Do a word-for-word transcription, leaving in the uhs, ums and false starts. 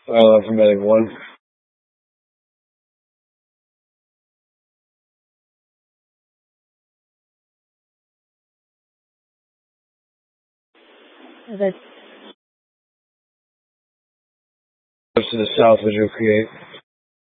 File alphabetic one. That To the south, which will create